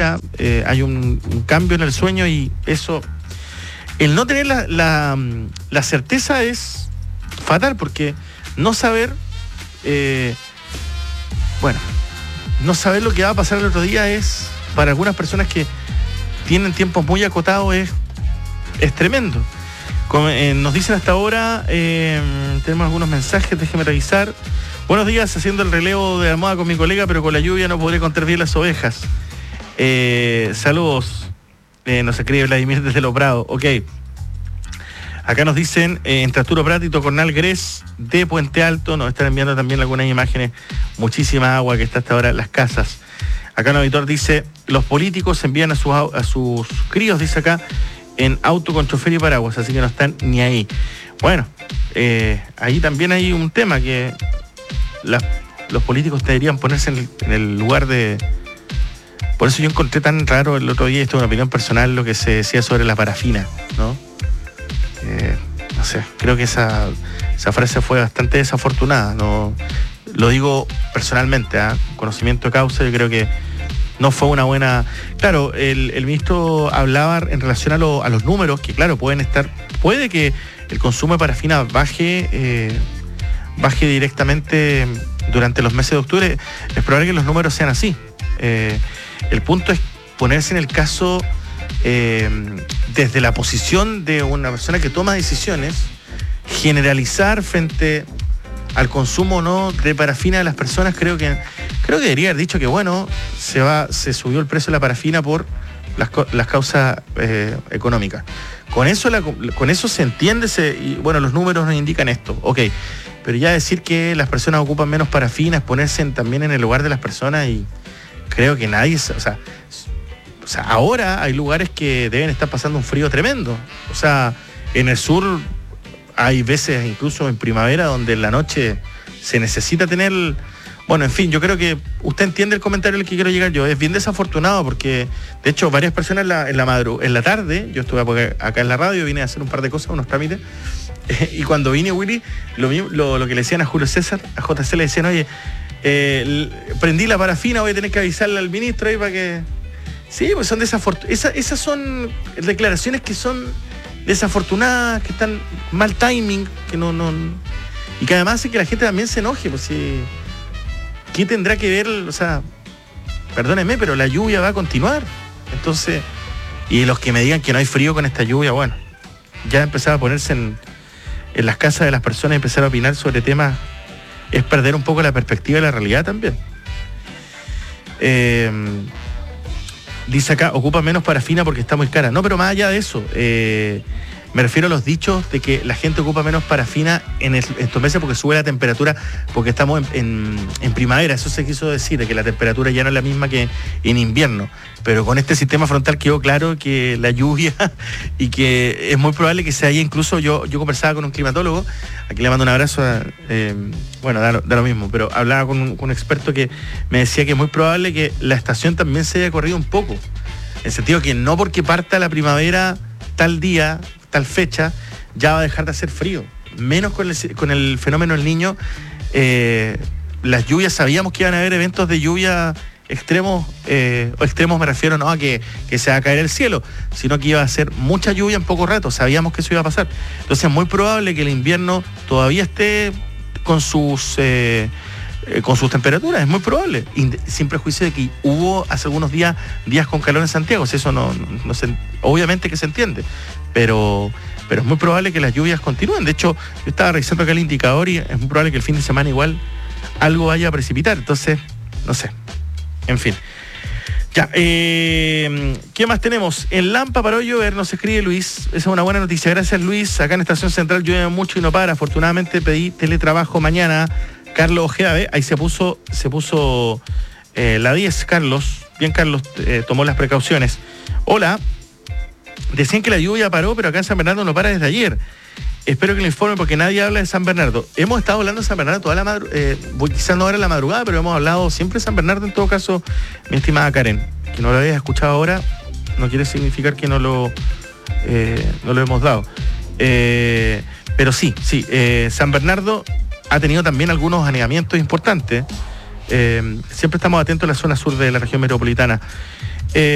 día hay un cambio en el sueño, y eso, el no tener la certeza es fatal, porque no saber, no saber lo que va a pasar el otro día es, para algunas personas que tienen tiempos muy acotados, es tremendo. Nos dicen hasta ahora, tenemos algunos mensajes, déjeme revisar. Buenos días, haciendo el relevo de almohada con mi colega, pero con la lluvia no podré contar bien las ovejas. Saludos, nos escribe Vladimir desde Los Prados. Ok. Acá nos dicen, entre Arturo Prat y Tocornal Gres de Puente Alto, nos están enviando también algunas imágenes, muchísima agua que está hasta ahora en las casas. Acá un auditor dice, los políticos envían a sus críos, dice acá, en auto con chofer y paraguas, así que no están ni ahí. Bueno, ahí también hay un tema que los políticos deberían ponerse en el lugar de... Por eso yo encontré tan raro el otro día, esto es una opinión personal, lo que se decía sobre la parafina, ¿no? No sé, creo que esa frase fue bastante desafortunada, ¿no? Lo digo personalmente, conocimiento de causa, yo creo que no fue una buena... Claro, el ministro hablaba en relación a los números, que claro, puede que el consumo de parafina baje directamente durante los meses de octubre. Es probable que los números sean así. El punto es ponerse en el caso desde la posición de una persona que toma decisiones, generalizar frente al consumo o no de parafina de las personas. Creo que debería haber dicho que bueno, se subió el precio de la parafina por las causas económicas. Con eso se entiende, y bueno, los números nos indican esto, ok, pero ya decir que las personas ocupan menos parafina es ponerse también en el lugar de las personas, y creo que nadie, o sea, ahora hay lugares que deben estar pasando un frío tremendo. O sea, en el sur hay veces, incluso en primavera, donde en la noche se necesita tener... Bueno, en fin, yo creo que usted entiende el comentario al que quiero llegar yo. Es bien desafortunado porque, de hecho, varias personas en la tarde, yo estuve acá en la radio, vine a hacer un par de cosas, unos trámites, y cuando vine, Willy, lo que le decían a Julio César, a JC, le decían, oye, prendí la parafina, voy a tener que avisarle al ministro ahí para que... Sí, pues son desafortunadas. Esas son declaraciones que son desafortunadas, que están mal timing, que no... Y que además hace que la gente también se enoje, pues si... ¿Qué tendrá que ver? O sea, perdónenme, pero la lluvia va a continuar. Entonces, y los que me digan que no hay frío con esta lluvia, bueno, ya empezar a ponerse en las casas de las personas y empezar a opinar sobre temas es perder un poco la perspectiva de la realidad también. Dice acá, ocupa menos parafina porque está muy cara. No, pero más allá de eso, me refiero a los dichos de que la gente ocupa menos parafina en estos meses porque sube la temperatura, porque estamos en primavera. Eso se quiso decir, de que la temperatura ya no es la misma que en invierno. Pero con este sistema frontal quedó claro que la lluvia, y que es muy probable que se haya incluso... Yo conversaba con un climatólogo, aquí le mando un abrazo, bueno, da lo mismo, pero hablaba con un experto que me decía que es muy probable que la estación también se haya corrido un poco. En el sentido que no porque parta la primavera tal día, tal fecha, ya va a dejar de hacer frío. Menos con el fenómeno del Niño. Las lluvias, sabíamos que iban a haber eventos de lluvia extremos, o extremos me refiero no a que se va a caer el cielo, sino que iba a ser mucha lluvia en poco rato. Sabíamos que eso iba a pasar. Entonces es muy probable que el invierno todavía esté con sus temperaturas, es muy probable, sin prejuicio de que hubo hace algunos días con calor en Santiago. Eso no obviamente que se entiende, pero es muy probable que las lluvias continúen. De hecho, yo estaba revisando acá el indicador y es muy probable que el fin de semana igual algo vaya a precipitar. Entonces, no sé, en fin. Ya, ¿qué más tenemos? En Lampa paró de llover, nos escribe Luis. Esa es una buena noticia, gracias Luis. Acá en Estación Central llueve mucho y no para. Afortunadamente pedí teletrabajo mañana. Carlos Ojeda, ahí se puso la 10, Carlos. Bien, Carlos, tomó las precauciones. Hola, decían que la lluvia paró, pero acá en San Bernardo no para desde ayer. Espero que lo informe porque nadie habla de San Bernardo. Hemos estado hablando de San Bernardo toda la madrugada, quizás no ahora en la madrugada, pero hemos hablado siempre de San Bernardo en todo caso, mi estimada Karen. Que no lo hayas escuchado ahora no quiere significar que no lo hemos dado. Pero sí, San Bernardo ha tenido también algunos anegamientos importantes. Siempre estamos atentos a la zona sur de la región metropolitana.